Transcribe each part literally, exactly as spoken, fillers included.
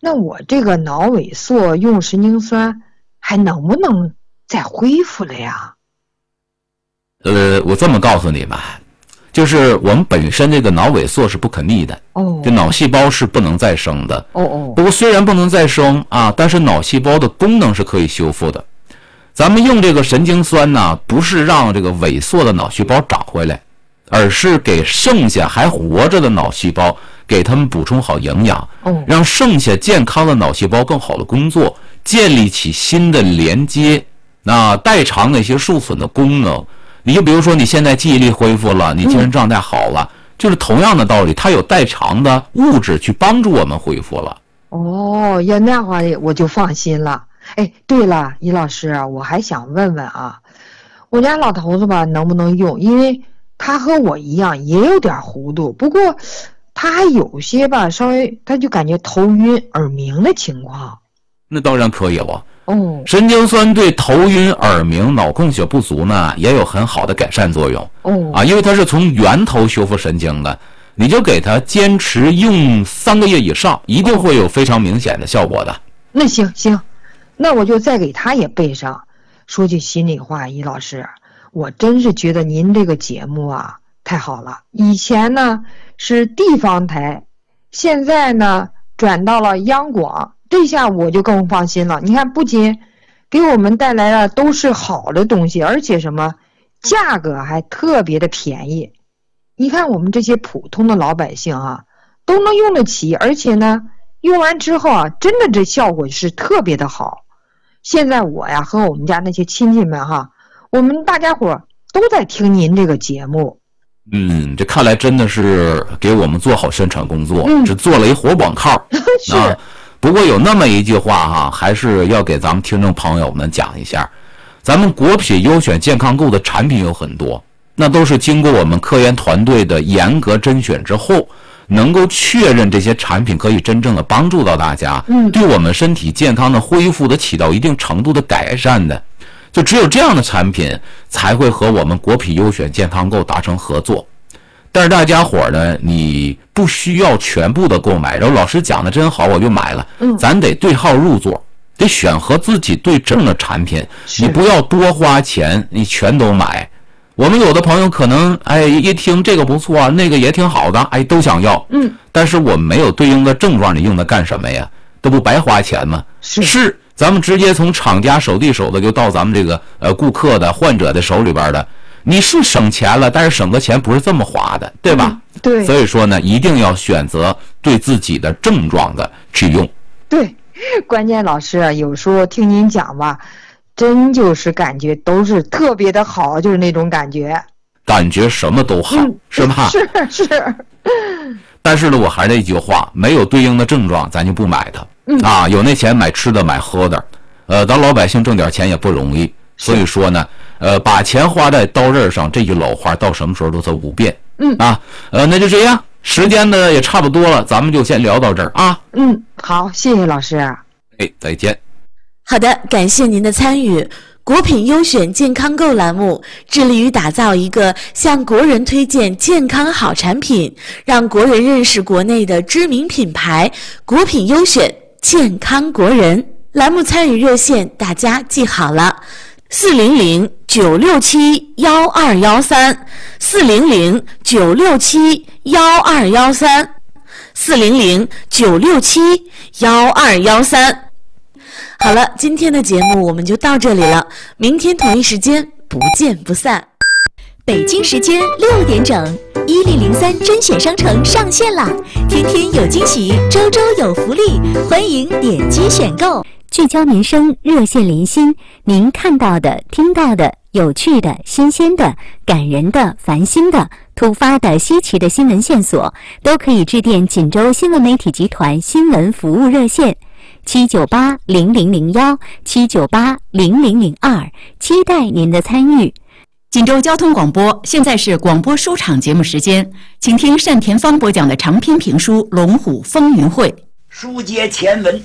那我这个脑萎缩用神经酸还能不能再恢复了呀？ 呃，我这么告诉你吧，就是我们本身这个脑萎缩是不可逆的， 哦， 这脑细胞是不能再生的。 哦哦， 不过虽然不能再生啊，但是脑细胞的功能是可以修复的。咱们用这个神经酸呢，不是让这个萎缩的脑细胞长回来，而是给剩下还活着的脑细胞给他们补充好营养， 哦， 让剩下健康的脑细胞更好的工作，建立起新的连接，那代偿那些受损的功能。你就比如说你现在记忆力恢复了，你精神状态好了，嗯、就是同样的道理，它有代偿的物质去帮助我们恢复了。 哦，要那话我就放心了。哎，对了，尹老师，我还想问问啊，我家老头子吧能不能用？因为他和我一样也有点糊涂，不过他还有些吧稍微他就感觉头晕耳鸣的情况。 那当然可以了。 哦， 神经酸对头晕、耳鸣、脑供血不足呢也有很好的改善作用。 哦， 啊，因为它是从源头修复神经的，你就给它坚持用三个月以上，一定会有非常明显的效果的。 那行行，那我就再给他也备上。说句心里话，尹老师，我真是觉得您这个节目啊太好了。以前呢是地方台，现在呢转到了央广，这下我就更放心了。你看，不仅给我们带来的都是好的东西，而且什么价格还特别的便宜。你看我们这些普通的老百姓啊都能用得起，而且呢用完之后啊真的这效果是特别的好。现在我呀和我们家那些亲戚们哈，我们大家伙都在听您这个节目。 嗯，这看来真的是给我们做好宣传工作， 嗯、 只做了一活广告。 是、 啊，不过有那么一句话哈，还是要给咱们听众朋友们讲一下。咱们国品优选健康购的产品有很多，那都是经过我们科研团队的严格甄选之后，能够确认这些产品可以真正的帮助到大家， 嗯， 对我们身体健康的恢复的起到一定程度的改善的。就只有这样的产品才会和我们国品优选健康购达成合作。但是大家伙呢，你不需要全部的购买，然后老师讲的真好我就买了， 嗯， 咱得对号入座，得选和自己对症的产品，你不要多花钱你全都买。我们有的朋友可能哎一听这个不错啊，那个也挺好的，哎都想要， 嗯， 但是我们没有对应的症状，你用它干什么呀？这不白花钱吗？ 是是，咱们直接从厂家手递手的就到咱们这个呃顾客的患者的手里边的，你是省钱了，但是省个钱不是这么花的，对吧？ 嗯、对。 所以说呢，一定要选择对自己的症状的去用。 对，关键老师有时候听您讲吧，真就是感觉都是特别的好，就是那种感觉。 感觉什么都好， 嗯、 是吧？ 是是。 但是呢，我还是那句话，没有对应的症状，咱就不买它。 嗯、 啊，有那钱买吃的买喝的，呃，咱老百姓挣点钱也不容易。所以说呢，呃，把钱花在刀刃上，这句老话到什么时候都走不变。 嗯啊，呃，那就这样，时间呢也差不多了，咱们就先聊到这儿啊。 嗯，好，谢谢老师。 哎，再见。 好的，感谢您的参与。国品优选健康购栏目致力于打造一个向国人推荐健康好产品，让国人认识国内的知名品牌国品优选健康国人。栏目参与热线大家记好了，四零零九六七幺二幺三，四零零九六七幺二幺三，四零零九六七幺二幺三。好了，今天的节目我们就到这里了，明天同一时间不见不散。 北京时间六点整，一零零三甄选商城上线啦！天天有惊喜，周周有福利，欢迎点击选购。聚焦民生，热线连心，您看到的、听到的、有趣的、新鲜的、感人的、烦心的、突发的、稀奇的新闻线索，都可以致电锦州新闻媒体集团新闻服务热线。七九八零零零幺七九八零零零二，期待您的参与。 锦州交通广播，现在是广播书场节目时间，请听单田芳播讲的长篇评书《龙虎风云会》。 书接前文，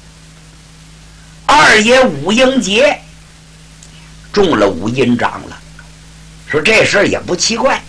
二爷武英杰中了武阴章了，说这事儿也不奇怪，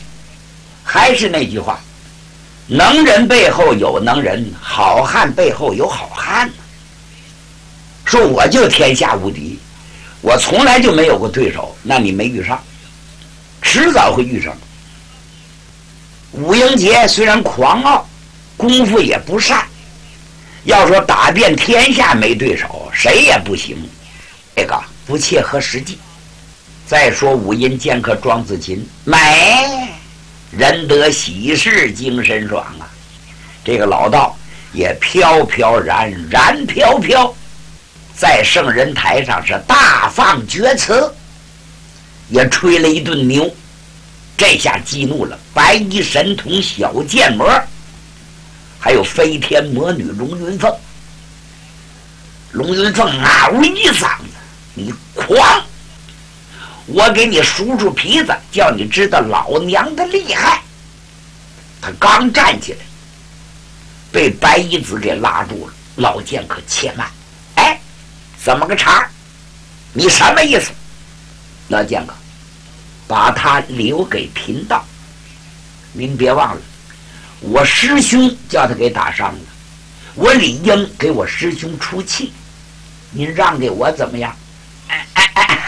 还是那句话，能人背后有能人，好汉背后有好汉。 汗呢，说我就天下无敌，我从来就没有过对手，那你没遇上，迟早会遇上。武英杰虽然狂傲，功夫也不善，要说打遍天下没对手，谁也不行，这个不切合实际。再说武阴剑客庄子琴，美，人得喜事精神爽啊！这个老道也飘飘然，然飘飘，在圣人台上是大放厥词，也吹了一顿牛。这下激怒了白衣神童小剑魔，还有飞天魔女龙云凤。龙云凤嗷一嗓子：“你狂！我给你数数皮子，叫你知道老娘的厉害。”他刚站起来，被白衣子给拉住了。老剑客且慢，哎，怎么个茬？你什么意思？老剑客，把他留给贫道。您别忘了，我师兄叫他给打伤了，我理应给我师兄出气，您让给我怎么样？哎哎哎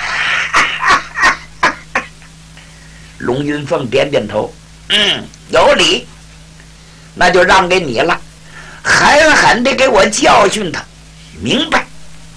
龙云凤点点头，嗯，有理，那就让给你了，狠狠地给我教训他，明白？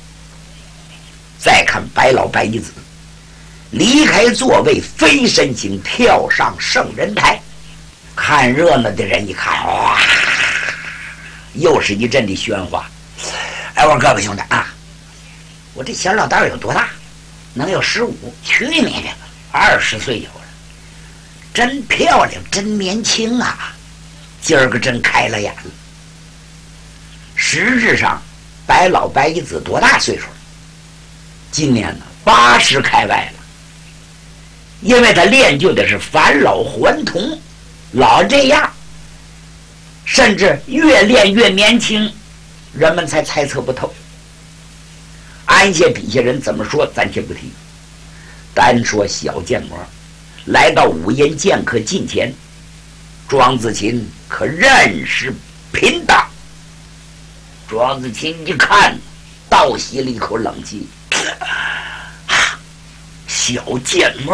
再看白老白衣子离开座位，飞身行跳上圣人台。看热闹的人一看，哇，又是一阵的喧哗。哎，我说各位兄弟啊，我这小老道有多大？能有十五？去你的吧，二十岁有了，真漂亮，真年轻啊！今儿个真开了眼了。实质上，白老白衣子多大岁数？今年呢，八十开外了。因为他练就的是返老还童，老这样，甚至越练越年轻，人们才猜测不透。按下底下人怎么说，暂且不提。单说小剑魔来到武阴剑客近前，庄子琴可认识贫道。庄子琴一看，倒吸了一口冷气，小剑魔，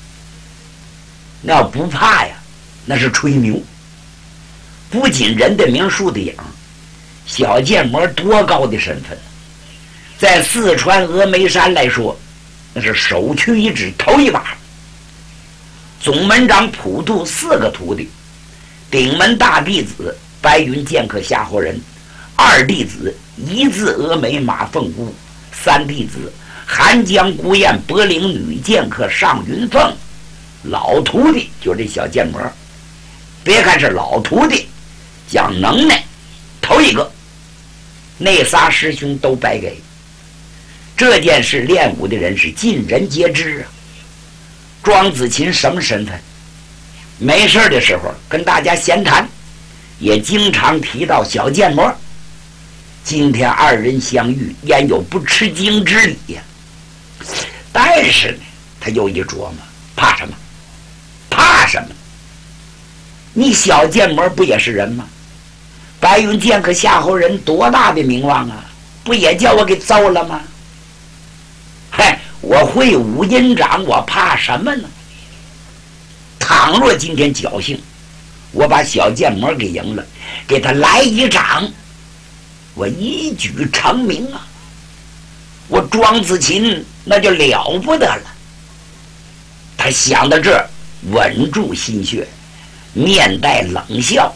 那不怕呀，那是吹牛。不仅人的名树的影，小剑魔多高的身份，在四川峨眉山来说，那是首屈一指，头一把。总门长普渡四个徒弟，顶门大弟子白云剑客夏侯人，二弟子一字峨眉马凤姑，三弟子寒江孤雁柏林女剑客尚云凤，老徒弟就这小剑魔。别看是老徒弟，讲能耐，头一个，那仨师兄都白给。这件事练武的人是尽人皆知啊。庄子琴什么身份？没事的时候跟大家闲谈，也经常提到小剑魔。今天二人相遇，焉有不吃惊之理呀？但是呢，他又一琢磨，怕什么？怕什么？你小剑魔不也是人吗？白云剑客夏侯人多大的名望啊，不也叫我给糟了吗？嗨，我会武阴掌，我怕什么呢？倘若今天侥幸我把小剑魔给赢了，给他来一掌，我一举成名啊！我庄子琴那就了不得了。他想到这儿，稳住心血，面带冷笑。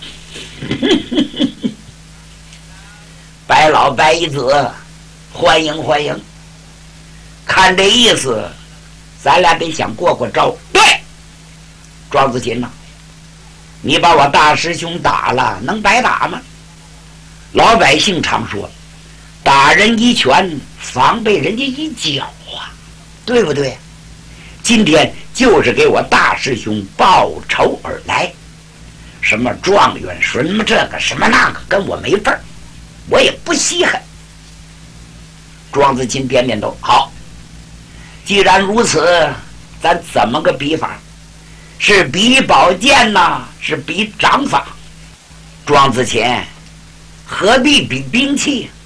白老白衣子，欢迎欢迎。看这意思，咱俩得想过过招。对，庄子琴呐、啊，你把我大师兄打了，能白打吗？老百姓常说，打人一拳，防备人家一脚啊，对不对？今天就是给我大师兄报仇而来，什么状元，什么这个，什么那个，跟我没份儿，我也不稀罕。庄子琴点点头，好，既然如此，咱怎么个比法？是比宝剑呢，是比掌法？庄子琴，何必比兵器？